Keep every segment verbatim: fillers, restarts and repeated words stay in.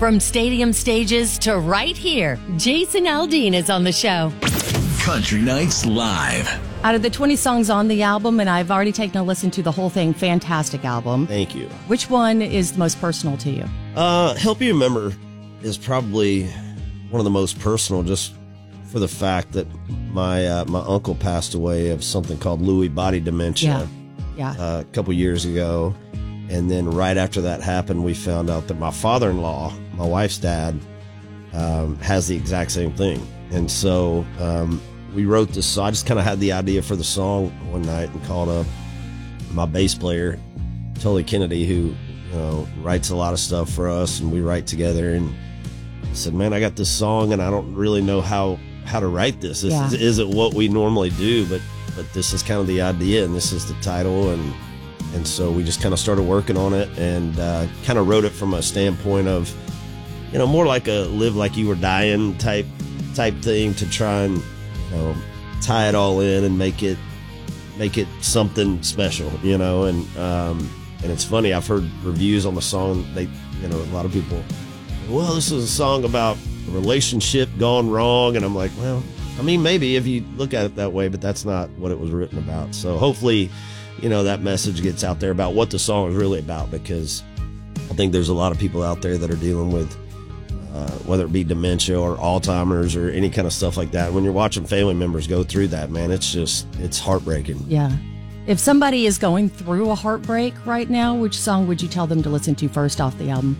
From stadium stages to right here, Jason Aldean is on the show. Country Nights Live. Out of the twenty songs on the album, and I've already taken a listen to the whole thing, fantastic album. Thank you. Which one is the most personal to you? Uh, Help You Remember is probably one of the most personal, just for the fact that my uh, my uncle passed away of something called Lewy body dementia yeah. Yeah. Uh, a couple years ago. And then right after that happened, we found out that my father-in-law, my wife's dad, um, has the exact same thing. And so um, we wrote this. So I just kind of had the idea for the song one night and called up my bass player, Tully Kennedy, who you know writes a lot of stuff for us, and we write together. And I said, man, I got this song, and I don't really know how, how to write this. This yeah. is, isn't what we normally do, but but this is kind of the idea, and this is the title, and And so we just kind of started working on it and uh, kind of wrote it from a standpoint of, you know, more like a live like you were dying type type thing to try and, you know, tie it all in and make it make it something special, you know. And um, and it's funny, I've heard reviews on the song. They, you know, a lot of people, well, this is a song about a relationship gone wrong, and I'm like, well, I mean, maybe if you look at it that way, but that's not what it was written about. So hopefully, you know, that message gets out there about what the song is really about, because I think there's a lot of people out there that are dealing with, uh, whether it be dementia or Alzheimer's or any kind of stuff like that. When you're watching family members go through that, man, it's just, it's heartbreaking. Yeah. If somebody is going through a heartbreak right now, which song would you tell them to listen to first off the album?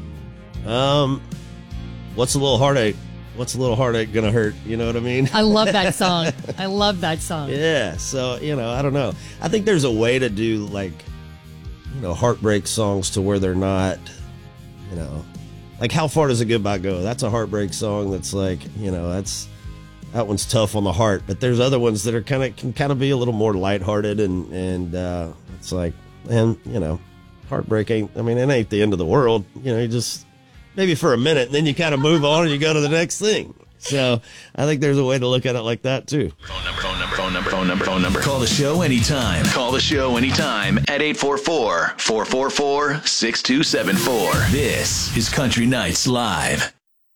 Um, what's a little heartache? What's a little heartache gonna hurt? You know what I mean? I love that song. I love that song. Yeah. So, you know, I don't know. I think there's a way to do, like, you know, heartbreak songs to where they're not, you know, like How Far Does a Goodbye Go? That's a heartbreak song that's like, you know, that's, that one's tough on the heart. But there's other ones that are kind of, can kind of be a little more lighthearted, and, and uh, it's like, man, you know, heartbreak ain't, I mean, it ain't the end of the world. You know, you just, maybe for a minute, and then you kind of move on and you go to the next thing. So I think there's a way to look at it like that, too. Phone number, phone number, phone number, phone number, phone number. Call the show anytime. Call the show anytime at eight four four, four four four, six two seven four. This is Country Nights Live.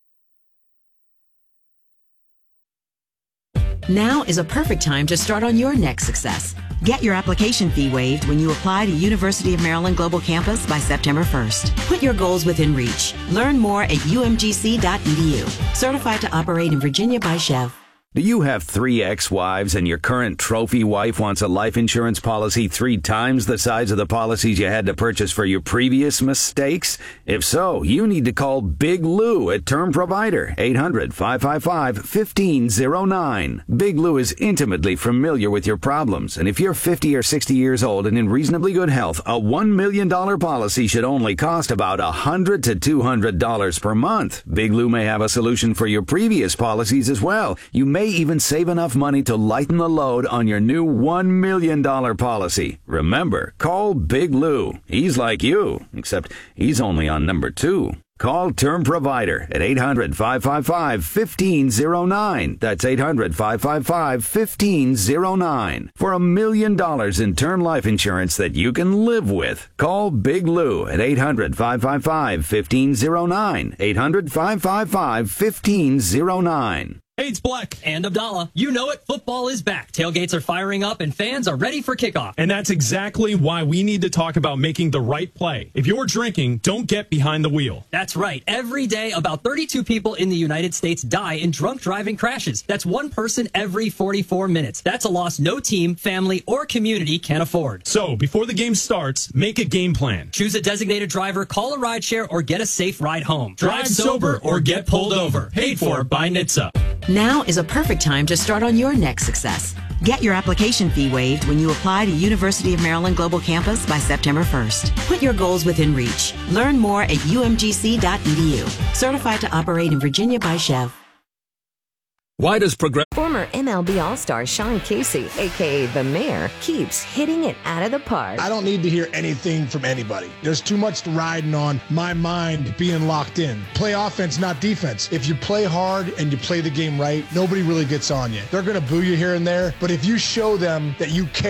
Now is a perfect time to start on your next success. Get your application fee waived when you apply to University of Maryland Global Campus by September first. Put your goals within reach. Learn more at u m g c dot e d u. Certified to operate in Virginia by Chev. Do you have three ex-wives and your current trophy wife wants a life insurance policy three times the size of the policies you had to purchase for your previous mistakes? If so, you need to call Big Lou at Term Provider, eight hundred, five five five, one five zero nine. Big Lou is intimately familiar with your problems, and if you're fifty or sixty years old and in reasonably good health, a one million dollars policy should only cost about one hundred to two hundred dollars per month. Big Lou may have a solution for your previous policies as well. You may even save enough money to lighten the load on your new one million dollars policy. Remember, call Big Lou. He's like you, except he's only on number two. Call Term Provider at eight hundred, five five five, one five zero nine. That's eight hundred, five five five, one five zero nine. For a million dollars in term life insurance that you can live with. Call Big Lou at eight hundred, five five five, one five zero nine. eight hundred, five five five, one five zero nine. Hey, it's Black. And Abdallah. You know it, football is back. Tailgates are firing up and fans are ready for kickoff. And that's exactly why we need to talk about making the right play. If you're drinking, don't get behind the wheel. That's right. Every day, about thirty-two people in the United States die in drunk driving crashes. That's one person every forty-four minutes. That's a loss no team, family, or community can afford. So, before the game starts, make a game plan. Choose a designated driver, call a rideshare, or get a safe ride home. Drive sober or get pulled over. Paid for by N H T S A. Now is a perfect time to start on your next success. Get your application fee waived when you apply to University of Maryland Global Campus by September first. Put your goals within reach. Learn more at u m g c dot e d u. Certified to operate in Virginia by Chev. Why does Progressive... Former M L B All-Star Sean Casey, a k a. The Mayor, keeps hitting it out of the park. I don't need to hear anything from anybody. There's too much riding on my mind being locked in. Play offense, not defense. If you play hard and you play the game right, nobody really gets on you. They're going to boo you here and there, but if you show them that you care,